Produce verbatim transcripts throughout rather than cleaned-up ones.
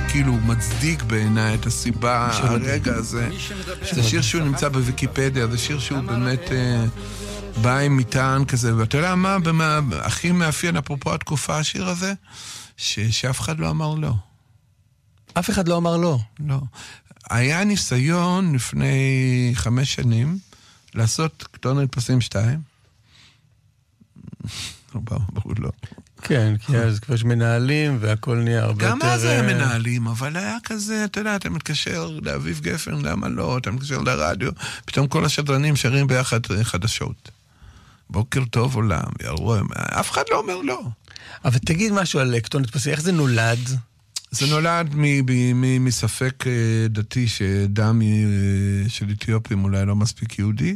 כאילו מצדיק בעיניי את הסיבה, הרגע הזה. זה שיר שהוא נמצא בוויקיפדיה, זה שיר שהוא באמת בא עם מטען כזה, ואתה יודע מה, הכי מאפיין אפרופו התקופה השיר הזה, שאף אחד לא אמר לא. אף אחד לא אמר לא. לא. היה ניסיון לפני חמש שנים לעשות כתון נדפסים שתיים. ברור לא. כן, כי אז כבר יש מנהלים והכל נהיה הרבה יותר... גם אז היה מנהלים, אבל היה כזה, אתה יודע, אתה מתקשר לאביב גפן, למה לא? אתה מתקשר לרדיו, פתאום כל השדרנים שרים ביחד חדשות. בוקר טוב עולם, אף אחד לא אומר לא. אבל תגיד משהו על כתון נדפסים, איך זה נולד? זה נולד מספק דתי שדם של אתיופים אולי לא מספיק יהודי.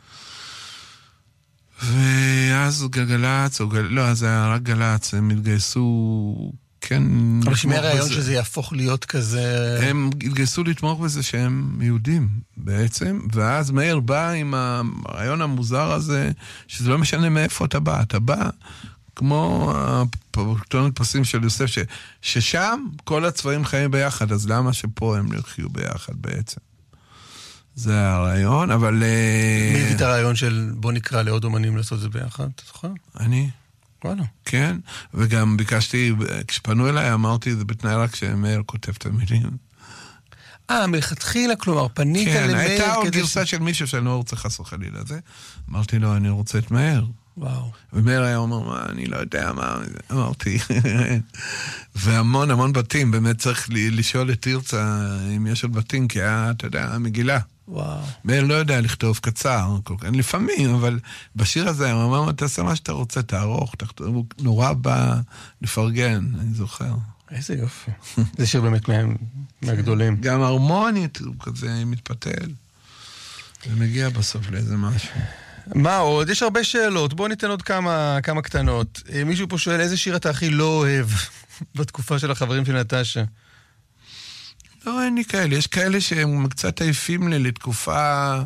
ואז גלגלץ, או גל... לא, אז היה רק גלץ, הם התגייסו, כן... אבל שמי הרעיון שזה יהפוך להיות כזה... הם התגייסו לתמוך בזה שהם יהודים בעצם, ואז מאיר בא עם הרעיון המוזר הזה, שזה לא משנה מאיפה אתה בא, אתה בא... כמו הכתון נדפסים של יוסף, ש, ששם כל הצבעים חיים ביחד, אז למה שפה הם לא יחיו ביחד בעצם? זה הרעיון, אבל... מי הביא את הרעיון של בוא נקרא לעוד אומנים לעשות זה ביחד? אתה זוכר? אני. וואלה. כן, וגם ביקשתי, כשפנו אליי, אמרתי, זה בתנאי רק שמאיר כותב את המילים. אה, מלכתחילה, כלומר, פנית כן, למאיר... כן, הייתה עוד כדי גרסה ש... של מישהו שאני לא רוצה חס וחלילה לזה. אמרתי לו, אני רוצה את מאיר. וואו. ומאיר היה אומר, מה, אני לא יודע מה, אמרתי. והמון, המון בתים, באמת צריך לשאול את תרצה אם יש עוד בתים, כי היה, אתה יודע, מגילה. וואו. מאיר לא יודע לכתוב קצר, לפעמים, אבל בשיר הזה, הוא אמר, תעשה מה שאתה רוצה, תערוך, הוא נורא בא לפרגן, אני זוכר. איזה יופי. זה שיר באמת מהגדולים. גם הרמונית, הוא כזה מתפתל. ומגיע בסוף לאיזה משהו. מה עוד? יש הרבה שאלות. בואו ניתן עוד כמה, כמה קטנות. מישהו פה שואל, איזה שיר אתה הכי לא אוהב בתקופה של החברים של נטשה? לא, אין לי כאלה. יש כאלה שהם קצת עייפים לי לתקופה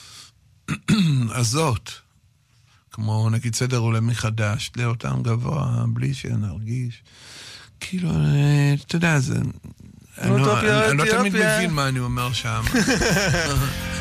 הזאת. כמו נגיד סדר עולמי מחדש, לאותם גבוה, בלי שנרגיש. כאילו, אתה יודע, זה... אני לא תמיד מבין מה אני אומר שם.